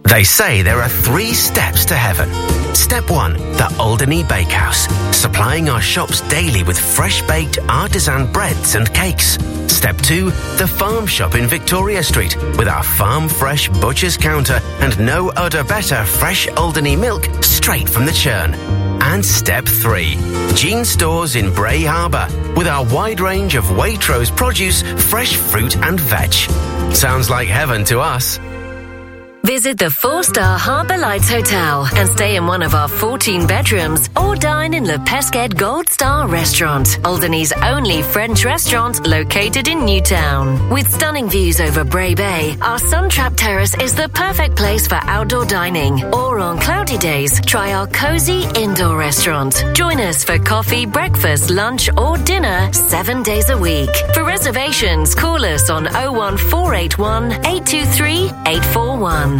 They say there are 3 steps to heaven. Step 1, the Alderney Bakehouse, supplying our shops daily with fresh-baked artisan breads and cakes. Step 2, the Farm Shop in Victoria Street, with our farm-fresh butcher's counter and no odor better fresh Alderney milk straight from the churn. And Step 3, Jean Stores in Bray Harbour, with our wide range of Waitrose produce, fresh fruit and veg. Sounds like heaven to us. Visit the 4-star Harbour Lights Hotel and stay in one of our 14 bedrooms or dine in Le Pesquet Gold Star Restaurant, Alderney's only French restaurant located in Newtown. With stunning views over Bray Bay, our sun-trapped terrace is the perfect place for outdoor dining. Or on cloudy days, try our cosy indoor restaurant. Join us for coffee, breakfast, lunch or dinner 7 days a week. For reservations, call us on 01481 823 841.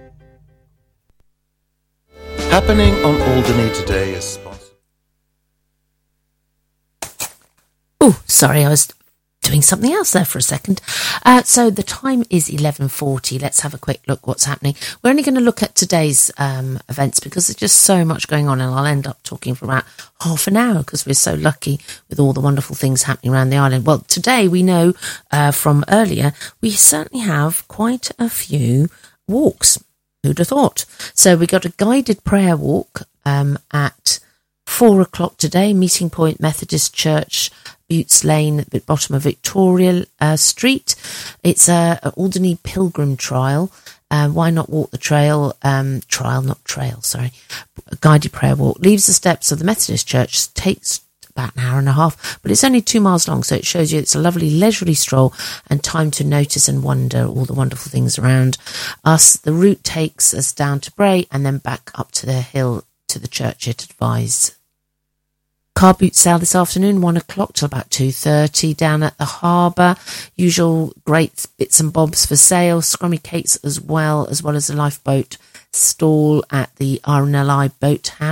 Happening on Alderney today is sponsored. Oh, sorry, I was doing something else there for a second. So the time is 11:40. Let's have a quick look what's happening. We're only going to look at today's events because there's just so much going on, and I'll end up talking for about half an hour because we're so lucky with all the wonderful things happening around the island. Well, today we know from earlier, we certainly have quite a few walks. Who'd have thought? So we got a guided prayer walk at 4 o'clock today, Meeting Point Methodist Church, Buttes Lane, at the bottom of Victoria Street. It's a Alderney Pilgrim Trail. Why not walk the trail? A guided prayer walk. Leaves the steps of the Methodist Church, takes about an hour and a half, but it's only 2 miles long, so it shows you it's a lovely leisurely stroll and time to notice and wonder all the wonderful things around us. The route takes us down to Bray and then back up to the hill to the church it advised. Car boot sale this afternoon, 1 o'clock till about 2:30 down at the harbour. Usual great bits and bobs for sale, scrummy cakes as well as the lifeboat stall at the RNLI Boat House.